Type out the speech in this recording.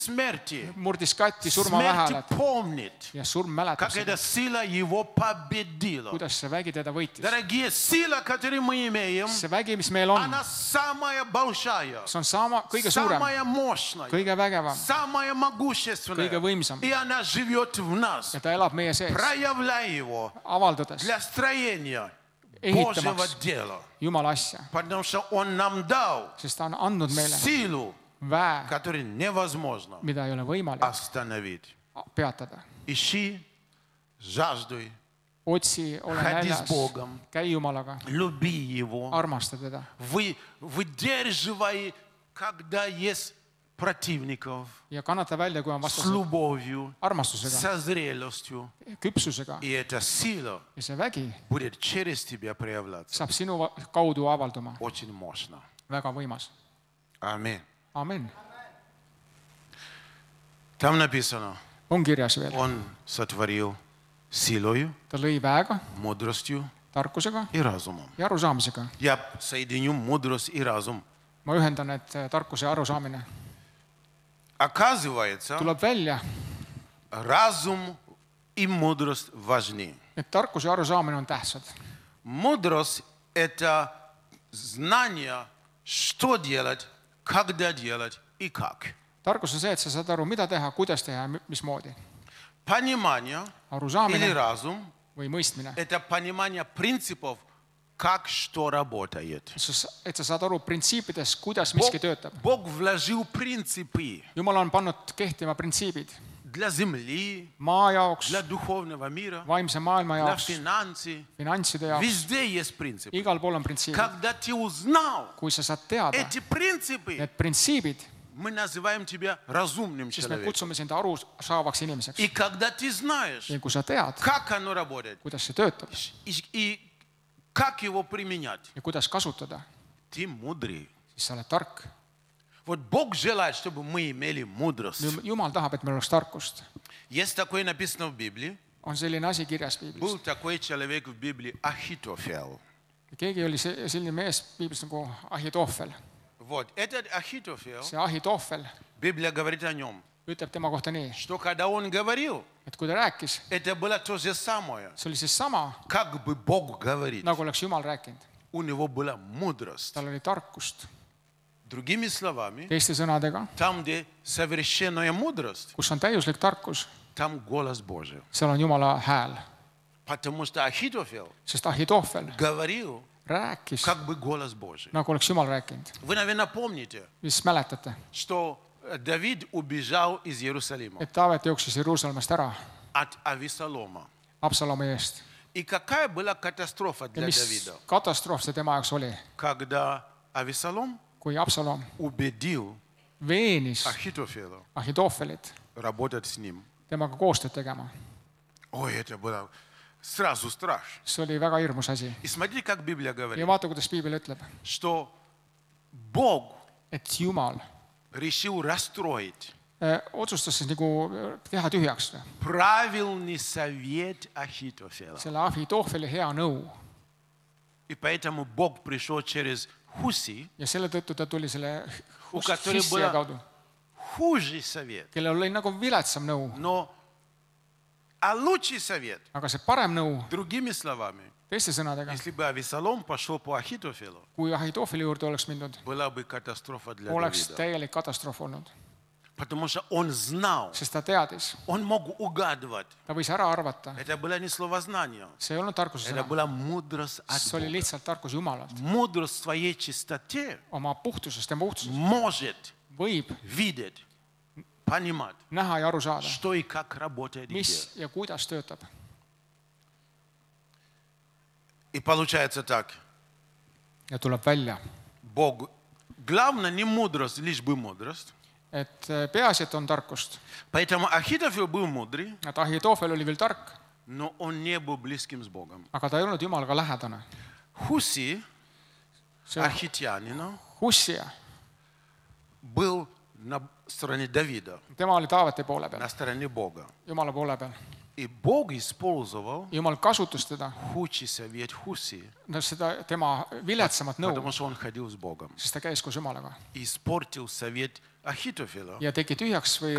смерти. murdis katki surma Смерть vähelad помнит, ja surm mäletab как seda, эта сила его победила. kuidas see vägi teda võitis. Дорогие, сила, которую мы имеем, See vägi, mis meil on, она самая большая, see on kõige suurem, самая мощная, kõige vägevam, самая могущественная. kõige võimsam И она живет в нас, ja ta elab meie sees, проявляя его avaldades для строения Божьего ehitamaks дела. Jumala asja, Потому что Он нам дал sest ta on andnud meile силу, väe, которую невозможно mida ei ole võimalik остановить. peatada. Ищи, жаждуй, Otsi, ole Ходи с näljas, Богом. käi Jumalaga, люби Его, armasta teda, выдерживай, когда есть противников, ja kannata välja, kui on с vastased, любовью, armastusega, со зрелостью. küpsusega И эта сила ja see vägi будет через тебя проявляться. saab sinu kaudu avalduma. Очень мощно. Väga võimas. Аминь. Amen. Там написано, On kirjas veel. Он сотворил силою, Ta lõi väega, мудростью tarkusega и разумом. ja arusaamisega. Я соединю мудрость и разум. Ma ühendan need tarkuse ja arusaamine. Оказывается, Tuleb välja, разум и мудрость важны. et tarkus ja arusaamine on tähtsad. Мудрость – это знание, что делать, когда делать и как. Tarkus on see, et sa saad aru, mida teha, kuidas teha ja mismoodi. Понимание или Arusaamine разум või mõistmine. – это понимание принципов, как что работает. Et sa saad aru printsiipidest, kuidas miski töötab. Бог вложил принципы Jumal on pannud kehtima printsiibid для земли, maa jaoks, для духовного мира, vaimse maailma для jaoks, финансов. finantside jaoks. Везде есть принципы. Igal pool on printsiibid. Когда ты узнал Kui sa saad teada эти принципы, need printsiibid, мы называем тебя разумным siis me человеком. kutsume sind arusaavaks inimeseks. И когда ты знаешь, Ja kui sa tead, как оно работает, kuidas see töötab и как его применять, ja kuidas kasutada, ты мудрый. siis sa oled tark. Вот Бог желает, чтобы мы имели мудрость. Jumal tahab, et meil oleks tarkust. Есть такое написано в Библии. On selline asi kirjas Piiblis. Был такой человек в Библии Ахитофел. Keegi oli selline mees Piiblis nagu Ahitoofel. Вот этот Ахитофел, See Ahitoofel Библия говорит о нем, ütleb tema kohta nii, что когда он говорил, et kui ta rääkis, это было то же самое, see oli siis sama, как бы Бог говорит. nagu oleks Jumal rääkinud. У него была мудрость. Tal oli tarkust. Другими словами, Teiste sõnadega, там, где совершенная мудрость, kus on täiuslik tarkus, там голос Божий. seal on Jumala hääl. Потому что Ахитофел Sest Ahitoofel говорил, rääkis, как бы голос Божий. nagu oleks Jumal rääkinud. Вы, наверное, помните, Mis mäletate, что Давид убежал из Иерусалима et Taavet jooksis Jeruusalemmast ära от Авесолома. Absalomi eest. И какая была катастрофа Ja для mis Давида, katastroof see tema jaoks oli, когда Авесолом kui Absalom убедил veenis Ахитофела Ahitoofelit работать с ним. temaga koostööd tegema. Ой, это было сразу страшно. See oli väga hirmus asi. И смотрите, как Библия Ja говорит, vaata, kuidas Piibel ütleb, что Бог et Jumal решил расстроить otsustas siis nagu teha tühjaks правильный совет Ахитофела. selle Ahitoofeli hea nõu. И поэтому Бог пришел через Хуси, Ja selle tõttu ta tuli selle у которой Hissija был kaudu, хуже совет, kellel oli nagu viletsam nõu, а лучший совет. aga see parem nõu, Другими словами, teiste sõnadega, если бы Авесолом пошел по Ахитофелу, kui Ahitoofeli juurde oleks mindud, была бы катастрофа для oleks Давида. täielik katastroof olnud. Потому что он знал, Sest ta teadis, он мог угадывать. ta võis ära arvata, Это было не словознание, see ei olnud tarkuse это sõna, была mудрость от see oli Бога. lihtsalt tarkus Jumalalt. Мудрость в своей чистоте Oma puhtusest ja puhtusest может võib видеть, понимать, näha ja aru saada, что и как работает и mis где. ja kuidas töötab. И получается так. Ja tuleb välja, Бог, главное не мудрость, лишь бы мудрость. et peaasi, et on tarkust. Поэтому Ахитофел был мудрый, Et Ahitoofel oli küll tark, но он не был близким с Богом. aga ta ei olnud Jumalaga lähedane. Хуси, See архитянина, Hussia, был на стороне Давида, tema oli Taaveti poole peal, на стороне Бога. Jumala poole peal. И Бог использовал Jumal kasutas teda, худший совет Хуси, seda tema viletsamat nõu, потому что он ходил с Богом. sest ta käis koos Jumalaga И испортил совет Ахитофела, ja tegi tühjaks või